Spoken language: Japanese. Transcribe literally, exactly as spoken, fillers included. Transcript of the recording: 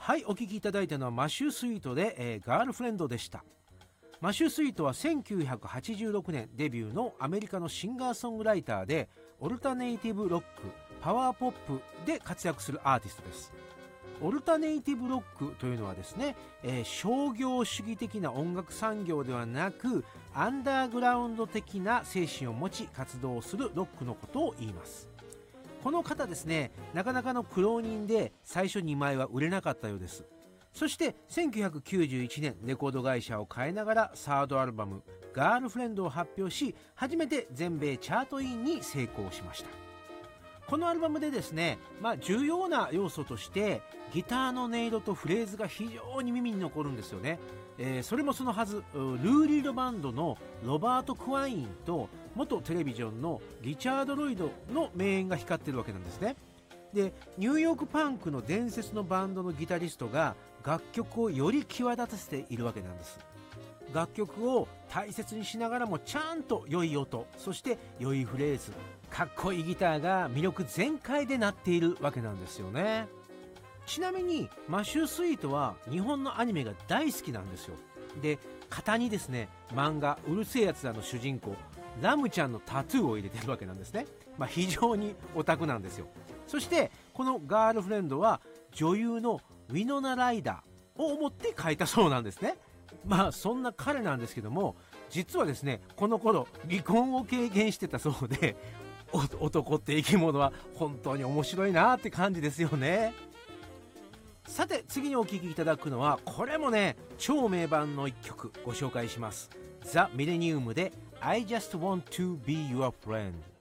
はい、お聴きいただいたのはマシュースイートで、えー、ガールフレンドでした。マシュースイートはせんきゅうひゃくはちじゅうろくねんデビューのアメリカのシンガーソングライターで、オルタネイティブロック、パワーポップで活躍するアーティストです。オルタネイティブロックというのはですね、えー、商業主義的な音楽産業ではなく、アンダーグラウンド的な精神を持ち活動するロックのことを言います。この方ですね、なかなかの苦労人で最初にまいは売れなかったようです。そしてせんきゅうひゃくきゅうじゅういちねんレコード会社を変えながらサードアルバムガールフレンドを発表し、初めて全米チャートインに成功しました。このアルバムでですね、まあ、重要な要素としてギターの音色とフレーズが非常に耳に残るんですよね。えー、それもそのはず、ルーリードバンドのロバート・クワインと元テレビジョンのリチャード・ロイドの名演が光ってるわけなんですね。で、ニューヨークパンクの伝説のバンドのギタリストが楽曲をより際立たせているわけなんです。楽曲を大切にしながらもちゃんと良い音、そして良いフレーズ、かっこいいギターが魅力全開でなっているわけなんですよね。ちなみにマシュースイートは日本のアニメが大好きなんですよ。で、型にですね、漫画うるせえやつらの主人公ラムちゃんのタトゥーを入れてるわけなんですね。まあ、非常にオタクなんですよ。そしてこのガールフレンドは女優のウィノナ・ライダーを思って書いたそうなんですね。まあそんな彼なんですけども、実はですね、この頃離婚を経験してたそうで、男って生き物は本当に面白いなって感じですよね。さて次にお聴きいただくのは、これもね超名盤の一曲ご紹介します。ザ・ミレニウムで I just want to be your friend。